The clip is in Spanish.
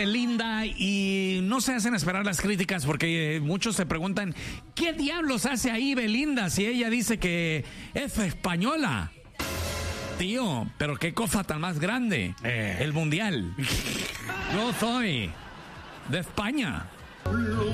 Linda, y no se hacen esperar las críticas porque muchos se preguntan ¿qué diablos hace ahí Belinda si ella dice que es española? Tío, pero qué cosa tan más grande, el mundial. Yo soy de España.